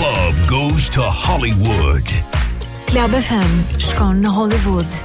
Club goes to Hollywood. Club FM shkon në Hollywood.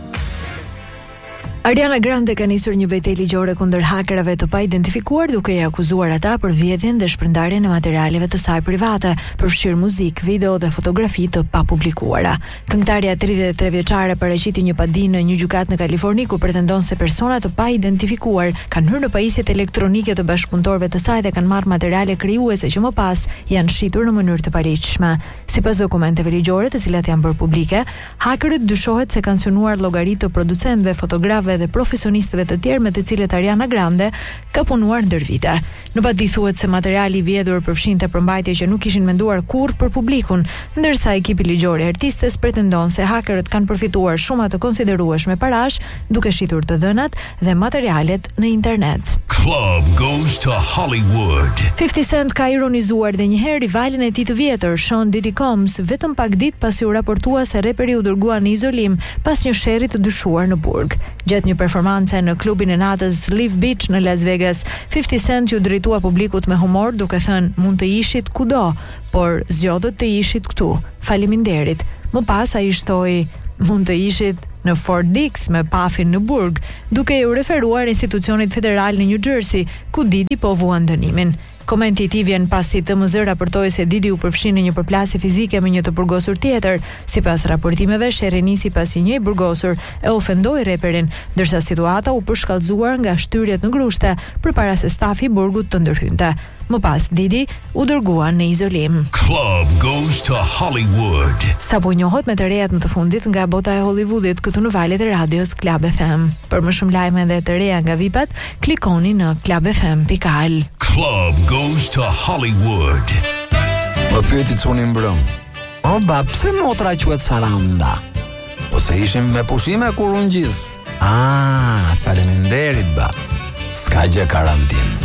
Ariana Grande ka nisur një betejë ligjore kundër hakerëve të pa-identifikuar duke i akuzuar ata për vjedhjen dhe shpërndarjen e materialeve të saj private, përfshirë muzikë, video dhe fotografi të papublikuara. Këngëtarja 33 vjeçare paraqiti një padi në një gjykatë në Kaliforni ku pretendon se persona të pa-identifikuar kanë hyrë në pajisjet elektronike të bashkëpunëtorëve të saj dhe kanë marrë materiale krijuese që më pas janë shitur në mënyrë të paligjshme. Sipas dokumenteve ligjore, të cilat janë bërë publike, hakerët dyshohet se kanë synuar llogaritë të producentëve, fotografëve dhe profesionistëve të tjerë me të cilët Ariana Grande ka punuar ndër vite. Në padi thuhet se materiali i vjedhur përfshinte përmbajtje që nuk kishin menduar kurrë për publikun, ndërsa ekipi ligjor i artistes pretendon se hakerët kanë përfituar shumë të konsiderueshme parash duke shitur të dhënat dhe materialet në internet. Club goes to Hollywood. 50 Cent ka ironizuar dhe njëherë rivalin e tij të vjetër, Sean Diddy Combs, vetëm pak ditë pasi u raportua se reperi u dërgua në izolim pas një sherri të dyshuar në burg. Gjatë një performance në klubin e natës Live Beach në Las Vegas, 50 Cent ju drejtua publikut me humor duke thënë mund të ishit kudo, por zgjodhët të ishit këtu. Faleminderit. Më pas ai shtoi mund të ishit në Fort Dix me pafin në burg, duke u referuar institucionit federal në New Jersey, ku Diddy po vuan dënimin. Komenti i tij vjen pasi TMZ raportoi se Diddy u përfshi në një përplasje fizike me një të burgosur tjetër. Sipas raportimeve, sherri nisi pasi një i burgosur e ofendoi reperin, ndërsa situata u përshkallëzuar nga shtyrjet në grushte përpara se stafi i burgut të ndërhynte. Më pas Diddy u dërgua në izolim. Club goes to Hollywood. Sapo njohët me të rejat në të fundit nga bota e Hollywoodit këtu në valët e radios Club FM. Për më shumë lajme dhe të reja nga vipat, klikoni në clubfm.al. Club goes to Hollywood. Më pyeti Cuni mbrëm. O ba, pse motra quhet Saranda? Po se ishim me pushime kur unë gjis. Faleminderit ba. S'ka gjë karantin.